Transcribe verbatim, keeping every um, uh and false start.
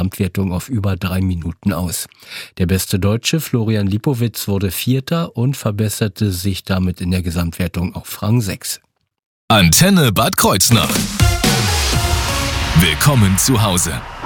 Gesamtwertung auf über drei Minuten aus. Der beste Deutsche, Florian Lipowitz, wurde Vierter und verbesserte sich damit in der Gesamtwertung auf Rang sechs. Antenne Bad Kreuznach. Willkommen zu Hause.